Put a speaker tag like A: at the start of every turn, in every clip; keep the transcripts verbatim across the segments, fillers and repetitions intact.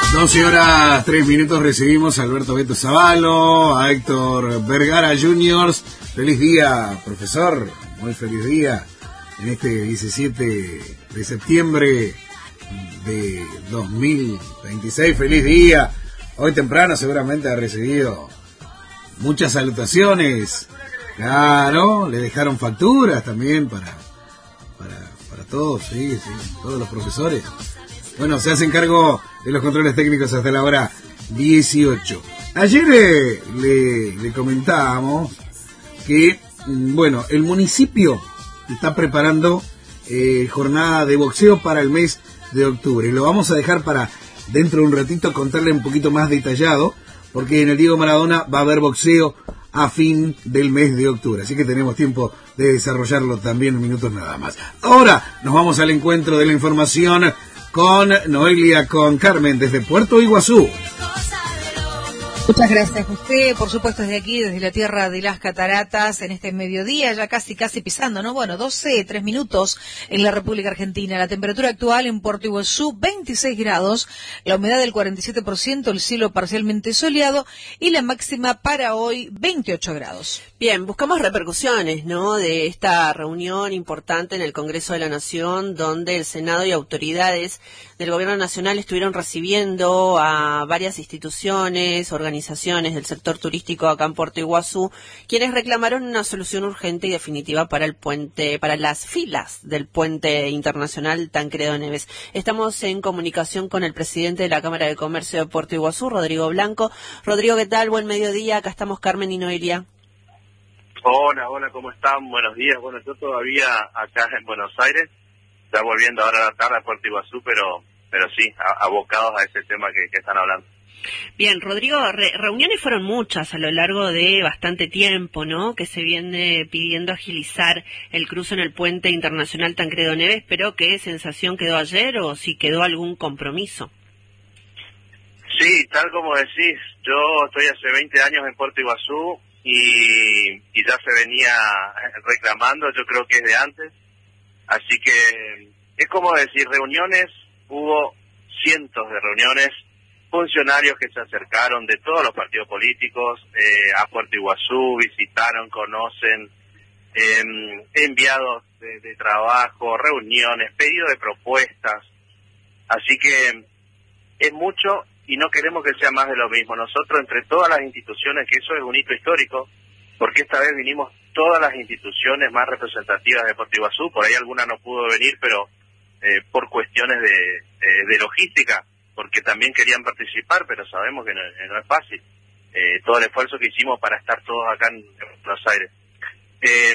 A: doce horas, tres minutos, recibimos a Alberto Beto Zavalo, a Héctor Vergara junior Feliz día, profesor, muy feliz día en este diecisiete de septiembre de dos mil veintiséis. Feliz día. Hoy temprano seguramente ha recibido muchas salutaciones. Claro, le dejaron facturas también para para, para todos, sí, sí, todos los profesores. Bueno, se hacen cargo de los controles técnicos hasta la hora dieciocho. Ayer eh, le, le comentábamos que, bueno, el municipio está preparando eh, jornada de boxeo para el mes de octubre. Lo vamos a dejar para dentro de un ratito contarle un poquito más detallado, porque en el Diego Maradona va a haber boxeo a fin del mes de octubre, así que tenemos tiempo de desarrollarlo también en minutos nada más. Ahora nos vamos al encuentro de la información con Noelia, con Carmen, desde Puerto Iguazú.
B: Muchas gracias, José. Por supuesto, desde aquí, desde la tierra de las cataratas, en este mediodía, ya casi, casi pisando, ¿no? Bueno, doce, tres minutos en la República Argentina. La temperatura actual en Puerto Iguazú, veintiséis grados, la humedad del cuarenta y siete por ciento, el cielo parcialmente soleado y la máxima para hoy, veintiocho grados.
C: Bien, buscamos repercusiones, ¿no?, de esta reunión importante en el Congreso de la Nación, donde el Senado y autoridades del Gobierno Nacional estuvieron recibiendo a varias instituciones, organizaciones del sector turístico acá en Puerto Iguazú, quienes reclamaron una solución urgente y definitiva para el puente, para las filas del puente internacional Tancredo Neves. Estamos en comunicación con el presidente de la Cámara de Comercio de Puerto Iguazú, Rodrigo Blanco. Rodrigo, ¿qué tal? Buen mediodía. Acá estamos Carmen y Noelia.
D: Hola, hola, ¿cómo están? Buenos días. Bueno, yo todavía acá en Buenos Aires, ya volviendo ahora a la tarde a Puerto Iguazú, pero pero sí, a, abocados a ese tema que, que están hablando.
C: Bien, Rodrigo, re, reuniones fueron muchas a lo largo de bastante tiempo, ¿no?, que se viene pidiendo agilizar el cruce en el puente internacional Tancredo Neves, pero ¿qué sensación quedó ayer o si quedó algún compromiso?
D: Sí, tal como decís, yo estoy hace veinte años en Puerto Iguazú y, y ya se venía reclamando, yo creo que es de antes, así que es como decir, reuniones, hubo cientos de reuniones, funcionarios que se acercaron de todos los partidos políticos eh, a Puerto Iguazú, visitaron, conocen, eh, enviados de, de trabajo, reuniones, pedidos de propuestas, así que es mucho y no queremos que sea más de lo mismo. Nosotros, entre todas las instituciones, que eso es un hito histórico, porque esta vez vinimos todas las instituciones más representativas de Puerto Iguazú, por ahí alguna no pudo venir, pero eh, por cuestiones de, de, de logística, porque también querían participar, pero sabemos que no, no es fácil, eh, todo el esfuerzo que hicimos para estar todos acá en, en Buenos Aires. Eh,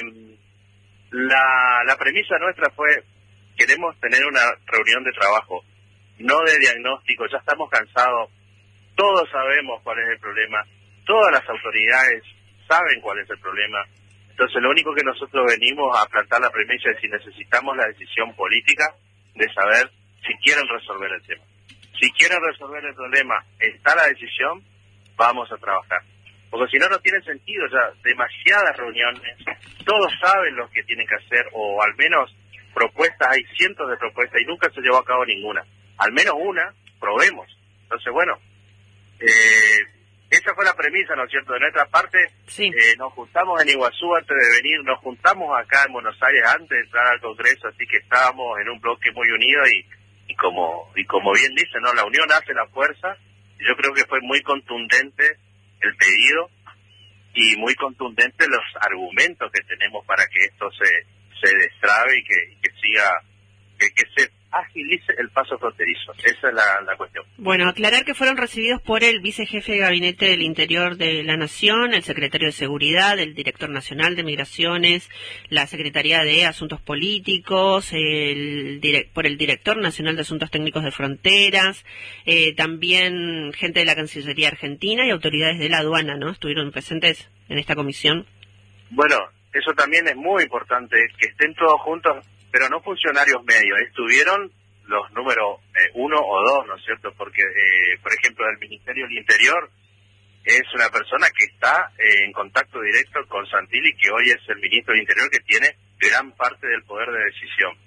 D: la, la premisa nuestra fue, queremos tener una reunión de trabajo, no de diagnóstico, ya estamos cansados, todos sabemos cuál es el problema, todas las autoridades saben cuál es el problema, entonces lo único que nosotros venimos a plantar la premisa es si necesitamos la decisión política de saber si quieren resolver el tema. Si quieren resolver el problema, está la decisión, vamos a trabajar. Porque si no, no tiene sentido, ya demasiadas reuniones, todos saben lo que tienen que hacer, o al menos propuestas, hay cientos de propuestas y nunca se llevó a cabo ninguna. Al menos una, probemos. Entonces, bueno, eh, esa fue la premisa, ¿no es cierto? De nuestra parte,
C: sí.
D: eh, nos juntamos en Iguazú antes de venir, nos juntamos acá en Buenos Aires antes de entrar al Congreso, así que estábamos en un bloque muy unido y y como y como bien dice, no, la unión hace la fuerza. Yo creo que fue muy contundente el pedido y muy contundente los argumentos que tenemos para que esto se se destrabe y que, y que siga que, que se agilice el paso fronterizo. Esa es la, la cuestión.
C: Bueno, aclarar que fueron recibidos por el vicejefe de Gabinete del Interior de la Nación, el secretario de Seguridad, el director nacional de Migraciones, la Secretaría de Asuntos Políticos, el direct, por el director nacional de Asuntos Técnicos de Fronteras, eh, también gente de la Cancillería Argentina y autoridades de la aduana, ¿no? Estuvieron presentes en esta comisión.
D: Bueno, eso también es muy importante, que estén todos juntos, pero no funcionarios medios, estuvieron los números eh, uno o dos, ¿no es cierto? Porque, eh, por ejemplo, el Ministerio del Interior es una persona que está eh, en contacto directo con Santilli, que hoy es el Ministro del Interior, que tiene gran parte del poder de decisión.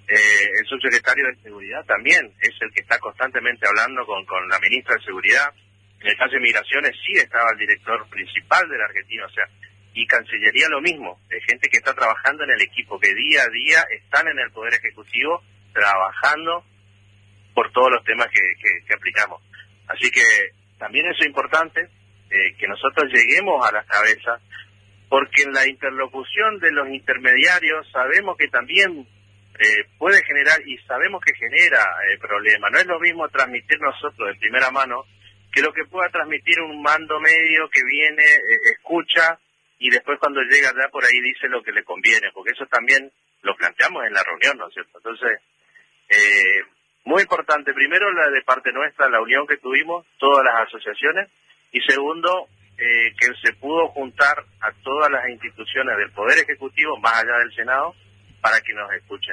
D: Eh, el subsecretario de Seguridad también es el que está constantemente hablando con, con la ministra de Seguridad. En el caso de Migraciones sí estaba el director principal de la Argentina, o sea, y Cancillería lo mismo, de gente que está trabajando en el equipo, que día a día están en el Poder Ejecutivo trabajando por todos los temas que, que, que aplicamos. Así que también eso es importante, eh, que nosotros lleguemos a las cabezas, porque en la interlocución de los intermediarios sabemos que también Eh, puede generar, y sabemos que genera eh, problemas. No es lo mismo transmitir nosotros de primera mano que lo que pueda transmitir un mando medio que viene, eh, escucha, y después cuando llega allá por ahí dice lo que le conviene, porque eso también lo planteamos en la reunión, ¿no es cierto? Entonces, eh, muy importante, primero la de parte nuestra, la unión que tuvimos, todas las asociaciones, y segundo, eh, que se pudo juntar a todas las instituciones del Poder Ejecutivo, más allá del Senado, para que nos escuchen.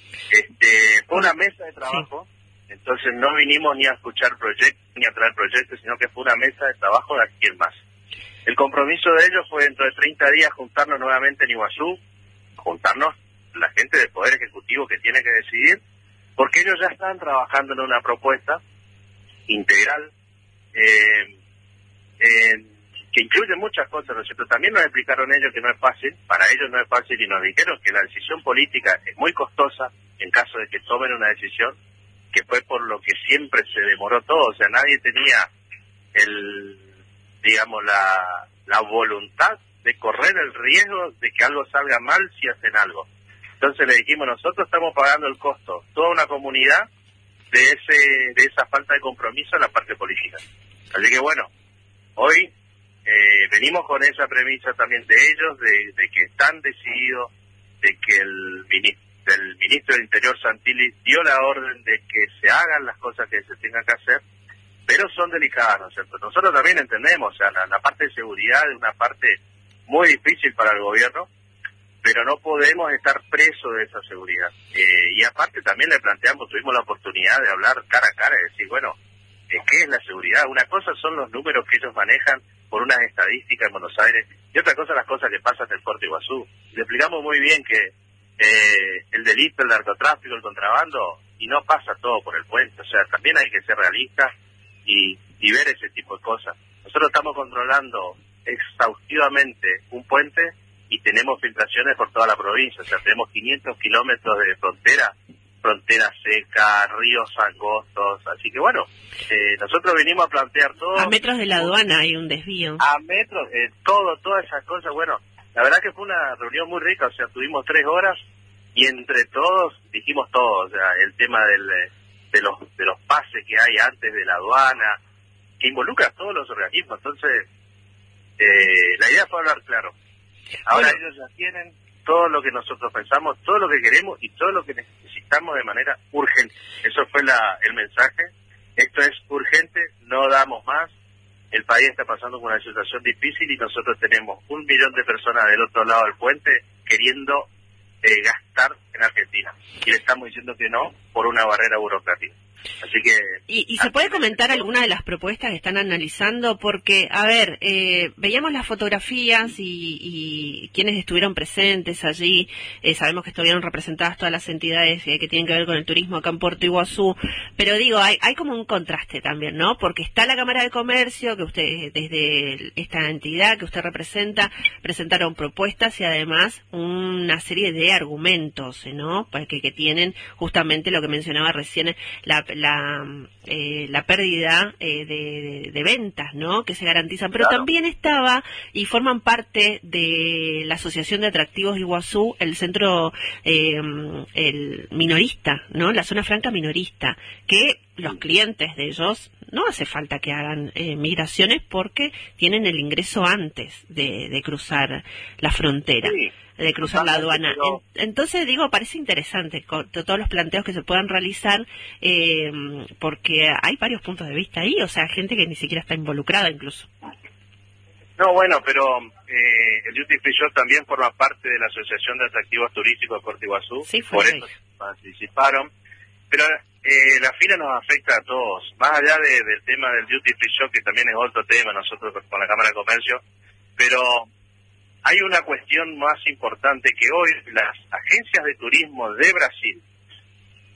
D: Este, fue una mesa de trabajo, sí. Entonces no vinimos ni a escuchar proyectos, ni a traer proyectos, sino que fue una mesa de trabajo de aquí en más. El compromiso de ellos fue dentro de treinta días juntarnos nuevamente en Iguazú, juntarnos la gente del Poder Ejecutivo que tiene que decidir, porque ellos ya están trabajando en una propuesta integral, eh, eh, que incluye muchas cosas, ¿no es cierto? También nos explicaron ellos que no es fácil, para ellos no es fácil, y nos dijeron que la decisión política es muy costosa en caso de que tomen una decisión, que fue por lo que siempre se demoró todo, o sea, nadie tenía el, digamos, la, la voluntad de correr el riesgo de que algo salga mal si hacen algo. Entonces le dijimos, nosotros estamos pagando el costo, toda una comunidad, de ese de esa falta de compromiso en la parte política. Así que bueno, hoy Eh, venimos con esa premisa también de ellos, de, de que están decididos, de que el ministro, el ministro del Interior, Santilli, dio la orden de que se hagan las cosas que se tengan que hacer, pero son delicadas, ¿no es cierto? Nosotros también entendemos, o sea, la, la parte de seguridad es una parte muy difícil para el gobierno, pero no podemos estar presos de esa seguridad. Eh, y aparte también le planteamos, tuvimos la oportunidad de hablar cara a cara y decir, bueno, eh, ¿qué es la seguridad? Una cosa son los números que ellos manejan por unas estadísticas en Buenos Aires, y otra cosa las cosas que pasan en el Puerto Iguazú. Le explicamos muy bien que eh, el delito, el narcotráfico, el contrabando, y no pasa todo por el puente, o sea, también hay que ser realistas y, y ver ese tipo de cosas. Nosotros estamos controlando exhaustivamente un puente y tenemos filtraciones por toda la provincia, o sea, tenemos quinientos kilómetros de frontera, frontera seca, ríos angostos, así que bueno, eh, nosotros venimos a plantear todo.
C: A metros de la aduana hay un desvío.
D: A metros, eh, todo, todas esas cosas, bueno, la verdad que fue una reunión muy rica, o sea, tuvimos tres horas y entre todos dijimos todo, o sea, el tema del, de los de los pases que hay antes de la aduana, que involucra a todos los organismos, entonces eh, la idea fue hablar claro. Ahora bueno, ellos ya tienen todo lo que nosotros pensamos, todo lo que queremos y todo lo que necesitamos de manera urgente. Eso fue la, el mensaje. Esto es urgente, no damos más. El país está pasando por una situación difícil y nosotros tenemos un millón de personas del otro lado del puente queriendo eh, gastar en Argentina. Y le estamos diciendo que no por una barrera burocrática. Así que...
C: ¿Y, y se puede comentar alguna de las propuestas que están analizando? Porque, a ver, eh, veíamos las fotografías y, y quienes estuvieron presentes allí, eh, sabemos que estuvieron representadas todas las entidades eh, que tienen que ver con el turismo acá en Puerto Iguazú, pero digo, hay, hay como un contraste también, ¿no? Porque está la Cámara de Comercio, que usted, desde esta entidad que usted representa, presentaron propuestas y además una serie de argumentos, ¿no? Que, que tienen justamente lo que mencionaba recién, la la eh, la pérdida eh, de, de, de ventas, ¿no? Que se garantizan, pero claro, también estaba y forman parte de la Asociación de Atractivos de Iguazú, el centro eh, el minorista, ¿no? La zona franca minorista, que los clientes de ellos no hace falta que hagan eh, migraciones porque tienen el ingreso antes de, de cruzar la frontera. Sí, de cruzar la aduana. Pero... Entonces, digo, parece interesante con todos los planteos que se puedan realizar, eh, porque hay varios puntos de vista ahí, o sea, gente que ni siquiera está involucrada incluso.
D: No, bueno, pero eh, el Duty Free Shop también forma parte de la Asociación de Atractivos Turísticos de Puerto Iguazú,
C: sí,
D: por
C: ahí.
D: eso participaron, pero eh, la fila nos afecta a todos, más allá de, del tema del Duty Free Shop, que también es otro tema, nosotros con la Cámara de Comercio, pero... hay una cuestión más importante, que hoy las agencias de turismo de Brasil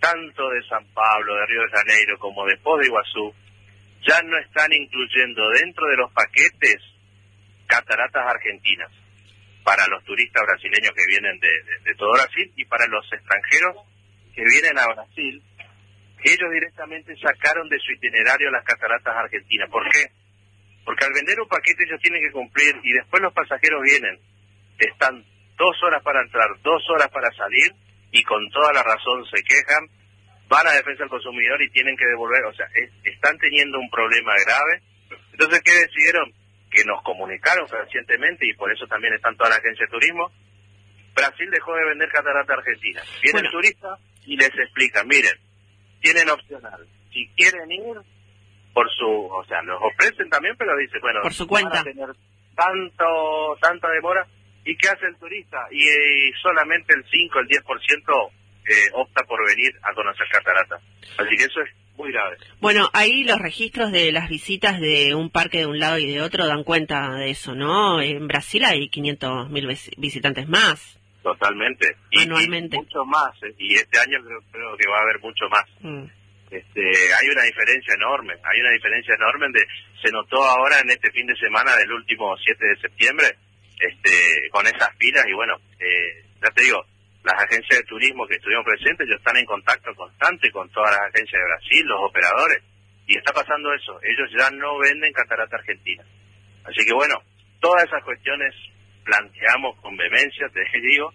D: tanto de San Pablo, de Río de Janeiro, como de Foz de Iguazú, ya no están incluyendo dentro de los paquetes cataratas argentinas para los turistas brasileños que vienen de, de, de todo Brasil y para los extranjeros que vienen a Brasil, ellos directamente sacaron de su itinerario las cataratas argentinas. ¿Por qué? Porque al vender un paquete ellos tienen que cumplir y después los pasajeros vienen, están dos horas para entrar, dos horas para salir y con toda la razón se quejan, van a defensa del consumidor y tienen que devolver, o sea, es, están teniendo un problema grave. Entonces, ¿qué decidieron? Que nos comunicaron recientemente y por eso también están toda la agencia de turismo. Brasil dejó de vender catarata argentina. Viene bueno. el turista y les explica, miren, tienen opcional, si quieren ir por su, o sea, los ofrecen también, pero dice, bueno,
C: por su cuenta,
D: van a tener tanto, tanta demora. ¿Y qué hace el turista? Y, y solamente el cinco, el diez por ciento eh, opta por venir a conocer cataratas. Así que eso es muy grave.
C: Bueno, ahí los registros de las visitas de un parque de un lado y de otro dan cuenta de eso, ¿no? En Brasil hay quinientos mil visitantes más.
D: Totalmente. Y,
C: anualmente.
D: Y mucho más, ¿eh? Y este año creo, creo que va a haber mucho más. Mm. Este, hay una diferencia enorme, hay una diferencia enorme. De, se notó ahora en este fin de semana del último siete de septiembre, este, con esas filas y bueno, eh, ya te digo, las agencias de turismo que estuvieron presentes, ellos están en contacto constante con todas las agencias de Brasil, los operadores, y está pasando eso, ellos ya no venden catarata argentina. Así que bueno, todas esas cuestiones planteamos con vehemencia, te digo,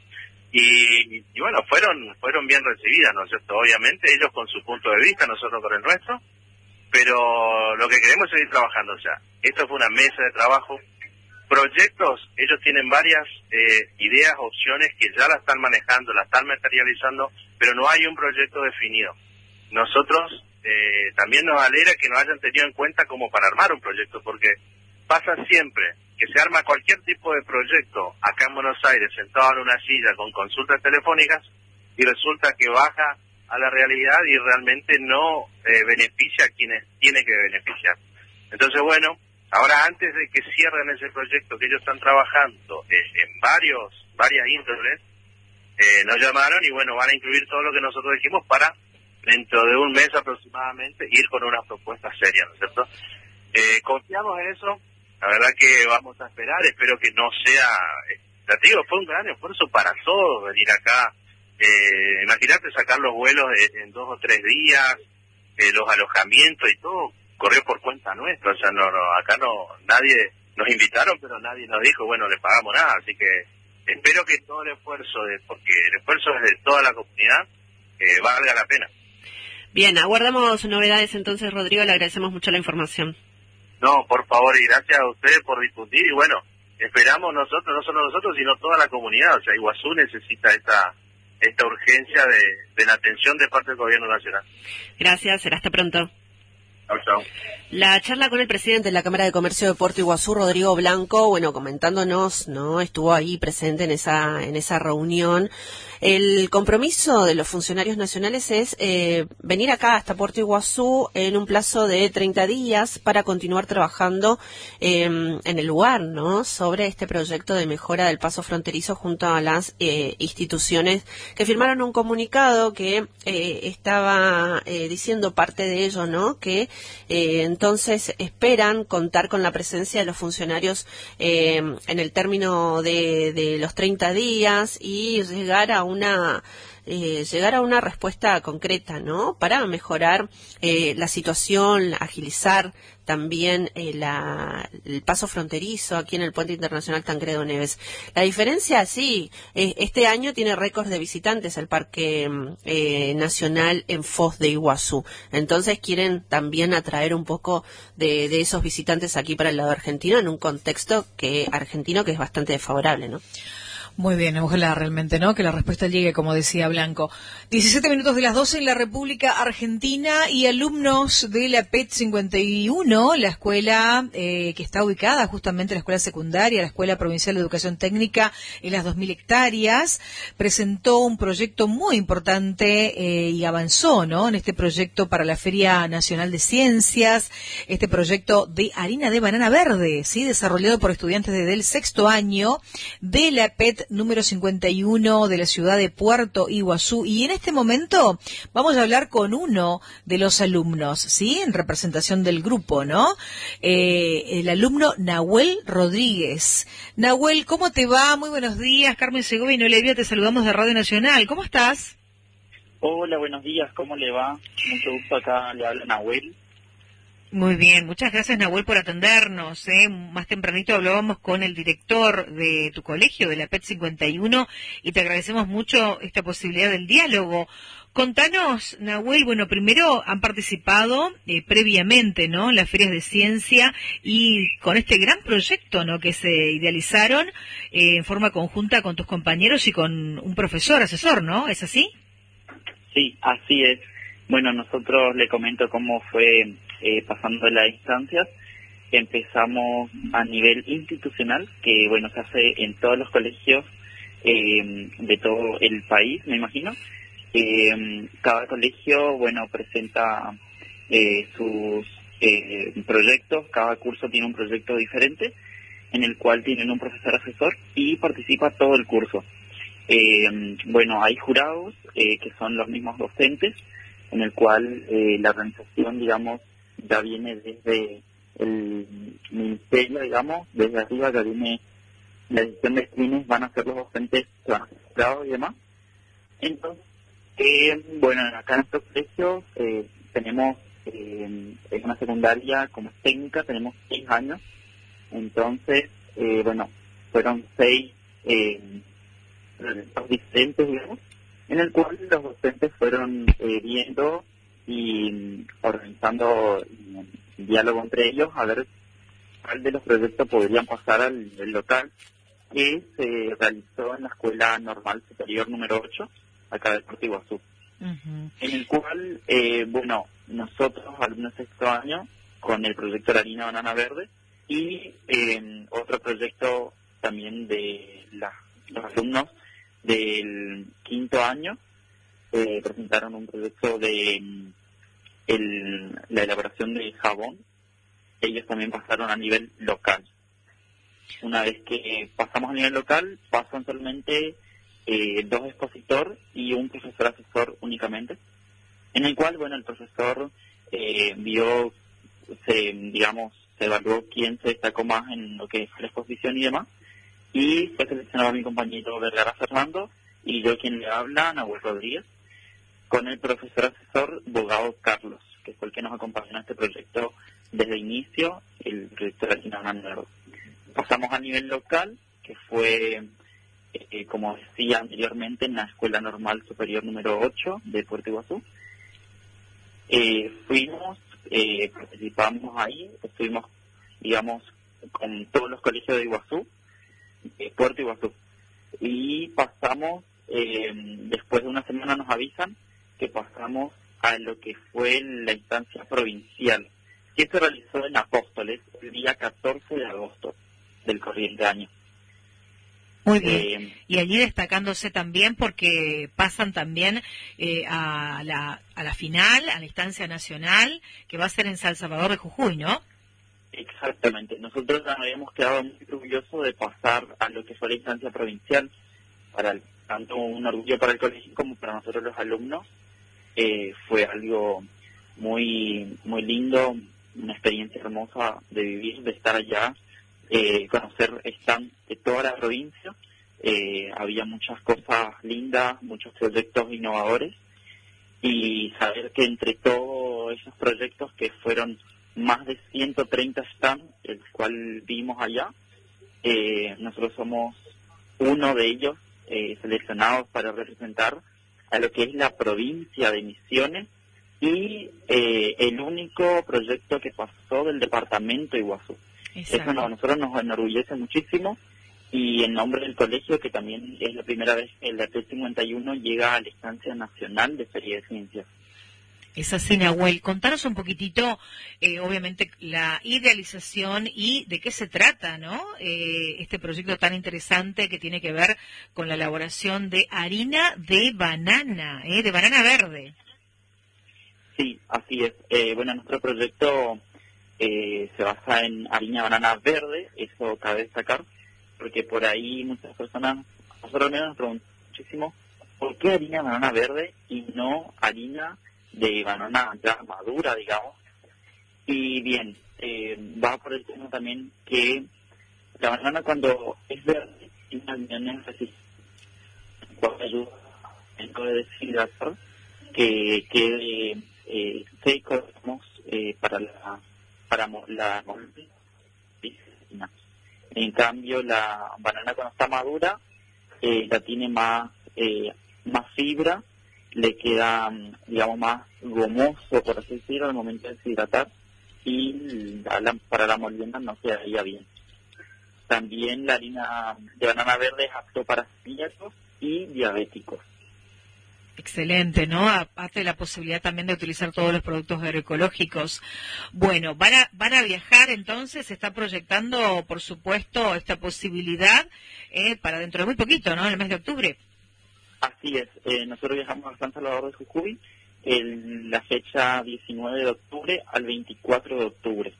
D: y, y bueno, fueron fueron bien recibidas, ¿no es cierto? Obviamente ellos con su punto de vista, nosotros con el nuestro, pero lo que queremos es seguir trabajando. O sea, esto fue una mesa de trabajo, proyectos, ellos tienen varias eh, ideas, opciones que ya la están manejando, la están materializando, pero no hay un proyecto definido. Nosotros eh, también nos alegra que nos hayan tenido en cuenta como para armar un proyecto, porque pasa siempre que se arma cualquier tipo de proyecto acá en Buenos Aires, sentado en una silla con consultas telefónicas, y resulta que baja a la realidad y realmente no eh, beneficia a quienes tiene que beneficiar. Entonces, bueno, ahora antes de que cierren ese proyecto que ellos están trabajando eh, en varios varias índoles, eh, nos llamaron y bueno, van a incluir todo lo que nosotros dijimos para, dentro de un mes aproximadamente, ir con una propuesta seria, ¿no es cierto? Eh, confiamos en eso. La verdad que vamos a esperar, espero que no sea, eh, te digo, fue un gran esfuerzo para todos venir acá, eh, imagínate sacar los vuelos en, en dos o tres días, eh, los alojamientos y todo, corrió por cuenta nuestra, o sea, no, no, acá no, nadie, nos invitaron, pero nadie nos dijo, bueno, le pagamos nada, así que espero que todo el esfuerzo, de, porque el esfuerzo es de toda la comunidad, eh, valga la pena.
C: Bien, aguardamos novedades entonces, Rodrigo, le agradecemos mucho la información.
D: No, por favor, y gracias a ustedes por difundir, y bueno, esperamos nosotros, no solo nosotros, sino toda la comunidad, o sea, Iguazú necesita esta esta urgencia de, de la atención de parte del Gobierno Nacional.
C: Gracias, será hasta pronto.
D: Chau, chau.
C: La charla con el presidente de la Cámara de Comercio de Puerto Iguazú, Rodrigo Blanco, bueno, comentándonos, ¿no? Estuvo ahí presente en esa en esa reunión. El compromiso de los funcionarios nacionales es eh, venir acá hasta Puerto Iguazú en un plazo de treinta días para continuar trabajando eh, en el lugar, ¿no? Sobre este proyecto de mejora del paso fronterizo junto a las eh, instituciones que firmaron un comunicado que eh, estaba eh, diciendo parte de ello, ¿no? Que eh, entonces esperan contar con la presencia de los funcionarios eh, en el término de, de los treinta días y llegar a una eh, llegar a una respuesta concreta, ¿no? Para mejorar eh, la situación, agilizar también eh, la, el paso fronterizo aquí en el Puente Internacional Tancredo Neves. La diferencia, sí, eh, este año tiene récord de visitantes el Parque eh, Nacional en Foz de Iguazú. Entonces quieren también atraer un poco de, de esos visitantes aquí para el lado argentino en un contexto que argentino que es bastante desfavorable, ¿no?
B: Muy bien, ojalá realmente, ¿no? Que la respuesta llegue, como decía Blanco. diecisiete minutos de las doce en la República Argentina y alumnos de la P E T cincuenta y uno, la escuela eh, que está ubicada justamente en la escuela secundaria, la Escuela Provincial de Educación Técnica en las dos mil hectáreas, presentó un proyecto muy importante eh, y avanzó, ¿no? En este proyecto para la Feria Nacional de Ciencias, este proyecto de harina de banana verde, ¿sí? Desarrollado por estudiantes desde el sexto año de la P E T número cincuenta y uno de la ciudad de Puerto Iguazú. Y en este momento vamos a hablar con uno de los alumnos, ¿sí? En representación del grupo, ¿no? Eh, el alumno Nahuel Rodríguez. Nahuel, ¿cómo te va? Muy buenos días. Carmen Segovia y Noelia, te saludamos de Radio Nacional. ¿Cómo estás?
E: Hola, buenos días. ¿Cómo le va? Mucho gusto. Acá le habla Nahuel.
B: Muy bien, muchas gracias Nahuel por atendernos. ¿eh? Más tempranito hablábamos con el director de tu colegio, de la P E T cincuenta y uno, y te agradecemos mucho esta posibilidad del diálogo. Contanos, Nahuel, bueno, primero han participado eh, previamente, ¿no?, en las ferias de ciencia y con este gran proyecto, ¿no?, que se idealizaron eh, en forma conjunta con tus compañeros y con un profesor asesor, ¿no? ¿Es así?
E: Sí, así es. Bueno, nosotros le comento cómo fue eh, pasando las instancias. Empezamos a nivel institucional, que bueno, se hace en todos los colegios eh, de todo el país, me imagino. Eh, cada colegio, bueno, presenta eh, sus eh, proyectos, cada curso tiene un proyecto diferente, en el cual tienen un profesor asesor y participa todo el curso. Eh, bueno, hay jurados eh, que son los mismos docentes, en el cual eh, la organización, digamos, ya viene desde el ministerio, digamos, desde arriba ya viene la decisión de quiénes van a ser los docentes que van a ser jurados y demás. Entonces, eh, bueno, acá en nuestro colegio eh, tenemos, eh, en una secundaria como técnica, tenemos seis años, entonces, eh, bueno, fueron seis eh, proyectos diferentes, digamos, en el cual los docentes fueron eh, viendo y organizando un diálogo entre ellos a ver cuál de los proyectos podrían pasar al nivel local, que se realizó en la Escuela Normal Superior número ocho, acá de Puerto Iguazú. Uh-huh. En el cual, eh, bueno, nosotros, alumnos de sexto año, con el proyecto La Harina Banana Verde, y eh, otro proyecto también de la, los alumnos del quinto año, eh, presentaron un proyecto de el, la elaboración de jabón. Ellos también pasaron a nivel local. Una vez que pasamos a nivel local, pasan solamente eh, dos expositores y un profesor asesor únicamente, en el cual, bueno, el profesor eh, vio, se, digamos, se evaluó quién se destacó más en lo que fue la exposición y demás, y fue seleccionado mi compañero Vergara Fernando y yo quien le habla, Nahuel Rodríguez, con el profesor asesor Bogado Carlos, que fue el que nos acompañó en este proyecto desde el inicio, el proyecto de la Harina Banana Verde. Pasamos a nivel local, que fue, eh, como decía anteriormente, en la Escuela Normal Superior número ocho de Puerto Iguazú. Eh, fuimos, eh, participamos ahí, estuvimos, digamos, con todos los colegios de Iguazú, de Puerto Iguazú. Y pasamos, eh, después de una semana nos avisan que pasamos a lo que fue la instancia provincial, que se realizó en Apóstoles el día catorce de agosto del corriente año.
B: Muy bien. Eh, y allí destacándose también porque pasan también eh, a, la, a la final, a la instancia nacional, que va a ser en San Salvador de Jujuy, ¿no?
E: Exactamente. Nosotros nos habíamos quedado muy orgullosos de pasar a lo que fue la instancia provincial, para el, tanto un orgullo para el colegio como para nosotros los alumnos. Eh, fue algo muy muy lindo, una experiencia hermosa de vivir, de estar allá, eh, conocer stand de toda la provincia. Eh, había muchas cosas lindas, muchos proyectos innovadores, y saber que entre todos esos proyectos, que fueron más de ciento treinta stands, el cual vimos allá, eh, nosotros somos uno de ellos eh, seleccionados para representar a lo que es la provincia de Misiones, y eh, el único proyecto que pasó del departamento de Iguazú. Exacto. Eso a nosotros nos enorgullece muchísimo, y en nombre del colegio, que también es la primera vez que la P E T cincuenta y uno llega a la instancia nacional de Feria de Ciencias.
B: Es así, Nahuel. Contanos un poquitito, eh, obviamente, la idealización y de qué se trata, ¿no? Eh, este proyecto tan interesante que tiene que ver con la elaboración de harina de banana, ¿eh? De banana verde.
E: Sí, así es. Eh, bueno, nuestro proyecto eh, se basa en harina de banana verde, eso cabe destacar, porque por ahí muchas personas nosotros al menos nos preguntamos muchísimo por qué harina de banana verde y no harina de banana ya madura, digamos. Y bien, eh, va por el tema también que la banana cuando es verde tiene una almidonina resistente, cual ayuda a deshidratar, que quede eh, seco, digamos, eh, para la para mo- la movilidad. En cambio, la banana cuando está madura eh, la tiene más eh, más fibra, le queda, digamos, más gomoso, por así decirlo, al momento de deshidratar, y la, la, para la molienda no quedaría bien. También la harina de banana verde es apto para celíacos y diabéticos.
B: Excelente, ¿no? Aparte de la posibilidad también de utilizar todos los productos agroecológicos. Bueno, van a, van a viajar entonces, se está proyectando, por supuesto, esta posibilidad eh, para dentro de muy poquito, ¿no? En el mes de octubre.
E: Así es, eh, nosotros viajamos a San Salvador de Jujuy en la fecha diecinueve de octubre al veinticuatro de octubre.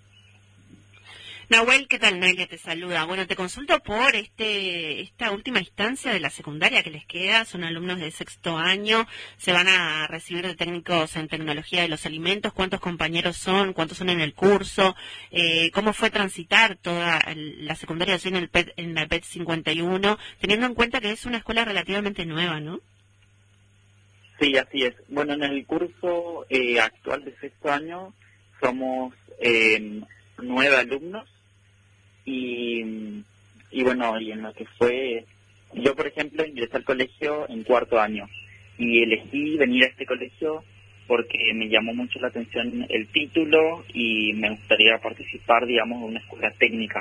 C: Nahuel, ¿qué tal? Naila te saluda. Bueno, te consulto por este esta última instancia de la secundaria que les queda. Son alumnos de sexto año, se van a recibir de técnicos en tecnología de los alimentos. ¿Cuántos compañeros son? ¿Cuántos son en el curso? Eh, ¿Cómo fue transitar toda la secundaria así en el P E T, en la P E T cincuenta y uno, teniendo en cuenta que es una escuela relativamente nueva, ¿no?
E: Sí, así es. Bueno, en el curso eh, actual de sexto año somos eh, nueve alumnos. Y, y bueno, y en lo que fue, yo por ejemplo ingresé al colegio en cuarto año y elegí venir a este colegio porque me llamó mucho la atención el título y me gustaría participar, digamos, en una escuela técnica.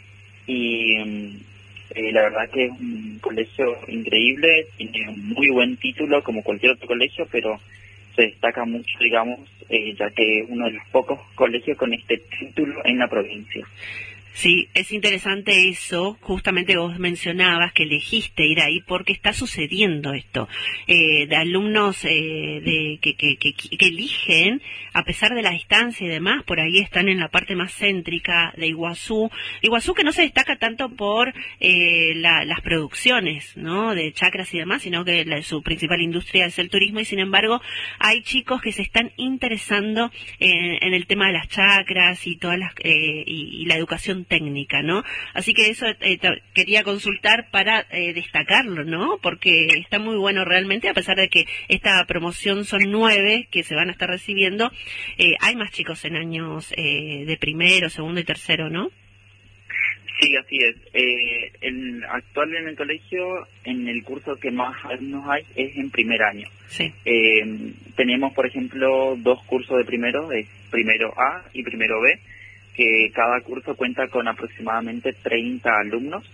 E: Y eh, la verdad que es un colegio increíble, tiene un muy buen título como cualquier otro colegio, pero se destaca mucho, digamos, eh, ya que es uno de los pocos colegios con este título en la provincia.
C: Sí, es interesante eso, justamente vos mencionabas que elegiste ir ahí porque está sucediendo esto, eh, de alumnos eh, de que, que, que, que eligen, a pesar de la distancia y demás, por ahí están en la parte más céntrica de Iguazú, Iguazú que no se destaca tanto por eh, la, las producciones, ¿no?, de chacras y demás, sino que la, su principal industria es el turismo, y sin embargo hay chicos que se están interesando en, en el tema de las chacras y todas las eh, y, y la educación técnica, ¿no? Así que eso eh, quería consultar para eh, destacarlo, ¿no? Porque está muy bueno realmente, a pesar de que esta promoción son nueve que se van a estar recibiendo, eh, hay más chicos en años eh, de primero, segundo y tercero, ¿no?
E: Sí, así es. Eh, el actual en el colegio, en el curso que más alumnos hay es en primer año.
C: Sí.
E: Eh, tenemos, por ejemplo, dos cursos de primero, es primero A y primero B, que cada curso cuenta con aproximadamente treinta alumnos.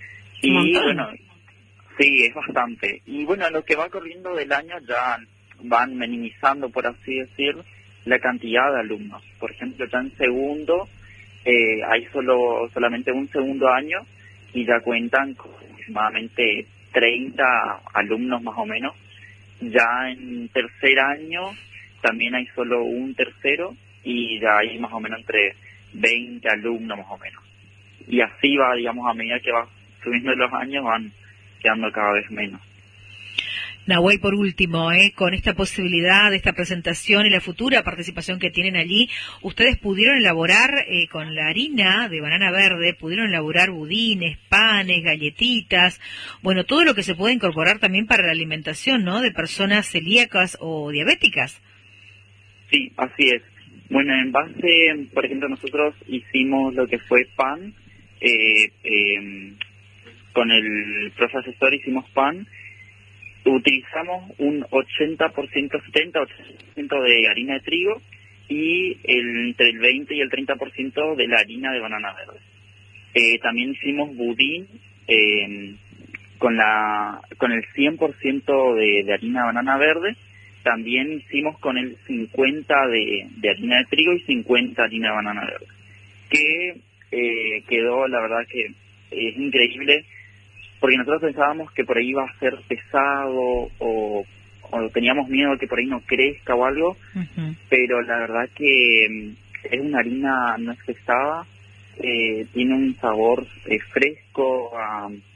E: Y bueno, sí, es bastante. Y bueno, a lo que va corriendo del año ya van minimizando, por así decir, la cantidad de alumnos. Por ejemplo, ya en segundo eh, hay solo solamente un segundo año y ya cuentan con aproximadamente treinta alumnos más o menos. Ya en tercer año también hay solo un tercero y ya hay más o menos entre veinte alumnos más o menos. Y así va, digamos, a medida que va subiendo los años van quedando cada vez menos.
B: Nahuel, por último, eh, con esta posibilidad de esta presentación y la futura participación que tienen allí, ustedes pudieron elaborar eh, con la harina de banana verde, pudieron elaborar budines, panes, galletitas, bueno, todo lo que se puede incorporar también para la alimentación, ¿no?, de personas celíacas o diabéticas.
E: Sí, así es. Bueno, en base, por ejemplo, nosotros hicimos lo que fue pan, eh, eh, con el profe asesor hicimos pan, utilizamos un ochenta por ciento, setenta, ochenta por ciento de harina de trigo y el, entre el veinte y el treinta por ciento de la harina de banana verde. Eh, también hicimos budín eh, con la con el cien por ciento de, de harina de banana verde. También hicimos con el cincuenta de, de harina de trigo y cincuenta harina de banana verde, que eh, quedó, la verdad que es increíble, porque nosotros pensábamos que por ahí iba a ser pesado o, o teníamos miedo que por ahí no crezca o algo, uh-huh. Pero la verdad que es una harina no es pesada, eh, tiene un sabor eh, fresco a, a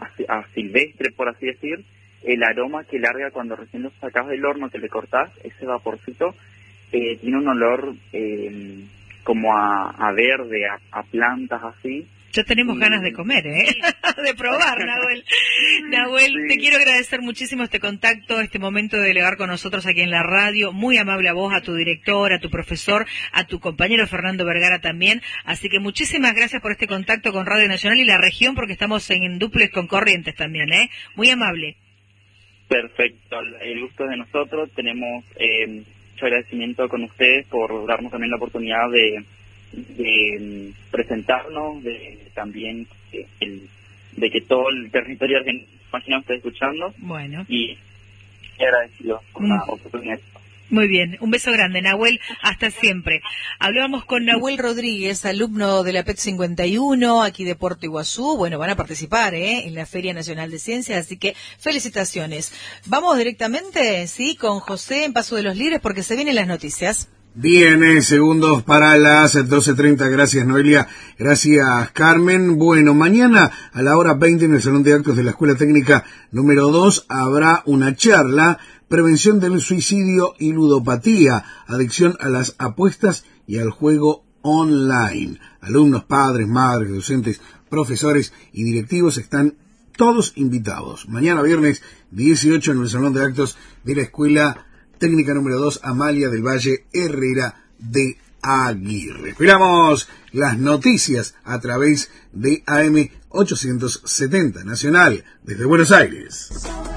E: a, a silvestre, por así decir, el aroma que larga cuando recién lo sacas del horno, que le cortás, ese vaporcito, eh, tiene un olor eh, como a, a verde, a, a plantas así.
B: Ya tenemos
E: y...
B: ganas de comer, ¿eh? De probar, Nahuel. Nahuel, sí. Te quiero agradecer muchísimo este contacto, este momento de delegar con nosotros aquí en la radio. Muy amable a vos, a tu director, a tu profesor, a tu compañero Fernando Vergara también. Así que muchísimas gracias por este contacto con Radio Nacional y la región, porque estamos en, en duples con Corrientes también, ¿eh? Muy amable.
E: Perfecto, el gusto es de nosotros. Tenemos eh, mucho agradecimiento con ustedes por darnos también la oportunidad de... de presentarnos, de también de, el, de que todo el territorio argentino esté escuchando.
B: Bueno.
E: Y agradecido por la
B: mm.
E: oportunidad.
B: Muy bien, un beso grande, Nahuel, hasta siempre. Hablábamos con Nahuel Rodríguez, alumno de la P E T cincuenta y uno, aquí de Puerto Iguazú. Bueno, van a participar ¿eh? en la Feria Nacional de Ciencias, así que felicitaciones. Vamos directamente, sí, con José en Paso de los Libres, porque se vienen las noticias.
A: Bien, eh, segundos para las doce treinta. Gracias, Noelia. Gracias, Carmen. Bueno, mañana a la hora veinte en el Salón de Actos de la Escuela Técnica número dos habrá una charla: prevención del suicidio y ludopatía, adicción a las apuestas y al juego online. Alumnos, padres, madres, docentes, profesores y directivos están todos invitados. Mañana viernes dieciocho en el Salón de Actos de la Escuela Técnica número dos, Amalia del Valle Herrera de Aguirre. Esperamos las noticias a través de A M ochocientos setenta Nacional desde Buenos Aires.